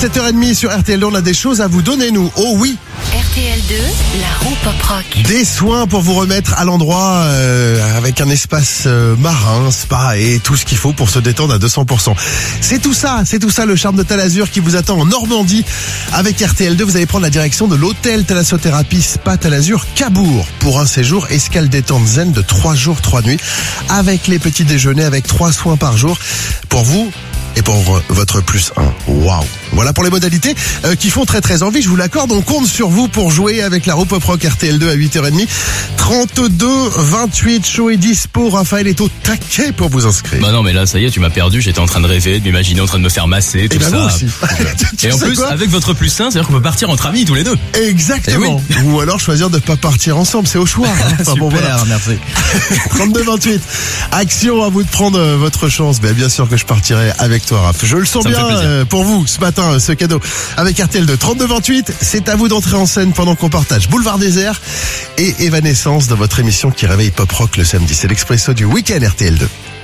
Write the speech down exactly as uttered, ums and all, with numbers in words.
sept heures trente sur R T L deux, on a des choses à vous donner, nous. Oh oui. R T L deux, la roue pop rock. Des soins pour vous remettre à l'endroit euh, avec un espace euh, marin, spa et tout ce qu'il faut pour se détendre à deux cents pour cent. C'est tout ça, c'est tout ça le charme de Talazur qui vous attend en Normandie. Avec R T L deux, vous allez prendre la direction de l'hôtel Thalassothérapie Spa Talazur Cabourg pour un séjour escale détente zen de trois jours, trois nuits avec les petits déjeuners, avec trois soins par jour pour vous et pour votre plus un. Waouh. Voilà pour les modalités euh, qui font très très envie, je vous l'accorde. On compte sur vous pour jouer avec la roue pop rock R T L deux à huit heures trente. trente-deux vingt-huit, show et dispo. Raphaël est au taquet pour vous inscrire. Bah non mais là ça y est, tu m'as perdu, j'étais en train de rêver, de m'imaginer en train de me faire masser, tout et ben ça. moi aussi. Et en plus, quoi, avec votre plus un, c'est-à-dire qu'on peut partir entre amis tous les deux. Exactement. Eh oui. Ou alors choisir de ne pas partir ensemble, c'est au choix. Hein. Enfin, Super, bon, voilà. merci. trente-deux vingt-huit. Action, à vous de prendre euh, votre chance. Ben, bien sûr que je partirai avec toi, Raph. Je le sens Ça me bien fait plaisir. euh, pour vous ce matin, euh, ce cadeau. Avec R T L deux, trente-deux vingt-huit, c'est à vous d'entrer en scène pendant qu'on partage Boulevard Désert et Évanescence dans votre émission qui réveille Pop Rock le samedi. C'est l'expresso du week-end R T L deux.